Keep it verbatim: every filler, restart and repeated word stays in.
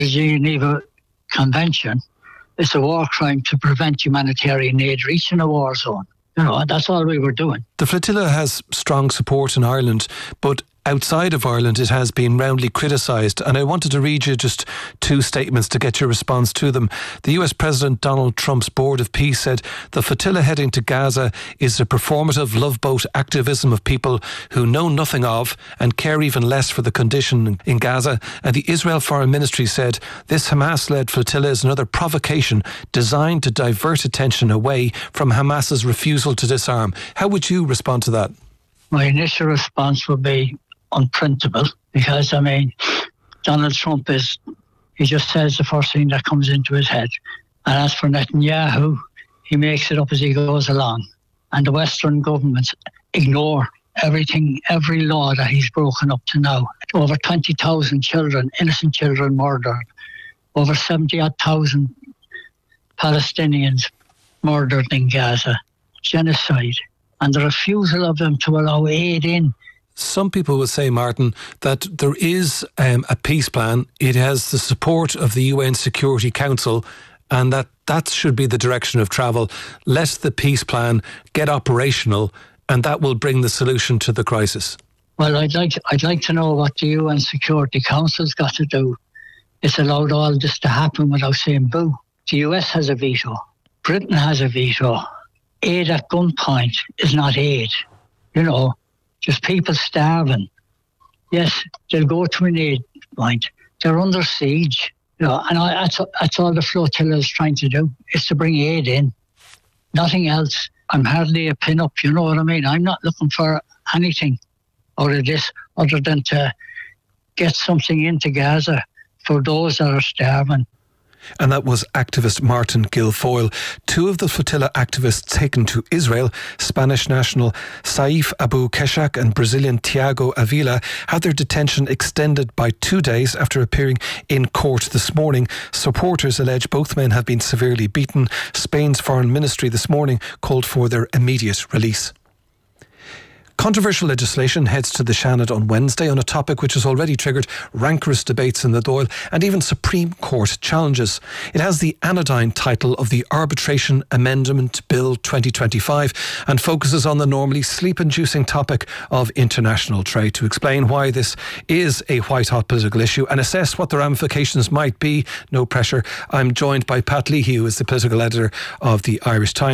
The Geneva Convention is a war crime to prevent humanitarian aid reaching a war zone. You know, that's all we were doing. The flotilla has strong support in Ireland, but outside of Ireland it has been roundly criticised, and I wanted to read you just two statements to get your response to them. The U S President Donald Trump's Board of Peace said the flotilla heading to Gaza is a performative love boat activism of people who know nothing of and care even less for the condition in Gaza. And the Israel Foreign Ministry said this Hamas-led flotilla is another provocation designed to divert attention away from Hamas's refusal to disarm. How would you respond to that? My initial response would be unprintable, because, I mean, Donald Trump is, he just says the first thing that comes into his head. And as for Netanyahu, he makes it up as he goes along. And the Western governments ignore everything, every law that he's broken up to now. Over twenty thousand children, innocent children murdered. Over seventy odd thousand Palestinians murdered in Gaza. Genocide. And the refusal of them to allow aid in. Some people would say, Martin, that there is um, a peace plan. It has the support of the U N Security Council, and that that should be the direction of travel. Let the peace plan get operational, and that will bring the solution to the crisis. Well, I'd like I'd like to know what the U N Security Council's got to do. It's allowed all this to happen without saying boo. The U S has a veto. Britain has a veto. Aid at gunpoint is not aid. You know, just people starving. Yes, they'll go to an aid point. They're under siege. You know, and I, that's, that's all the flotilla is trying to do, is to bring aid in. Nothing else. I'm hardly a pin-up, you know what I mean? I'm not looking for anything out of this other than to get something into Gaza for those that are starving. And that was activist Martin Guilfoyle. Two of the flotilla activists taken to Israel, Spanish national Saif Abu Keshak and Brazilian Tiago Avila, had their detention extended by two days after appearing in court this morning. Supporters allege both men have been severely beaten. Spain's foreign ministry this morning called for their immediate release. Controversial legislation heads to the Seanad on Wednesday on a topic which has already triggered rancorous debates in the Dáil and even Supreme Court challenges. It has the anodyne title of the Arbitration Amendment Bill twenty twenty-five and focuses on the normally sleep-inducing topic of international trade. To explain why this is a white-hot political issue and assess what the ramifications might be, no pressure, I'm joined by Pat Leahy, who is the political editor of the Irish Times.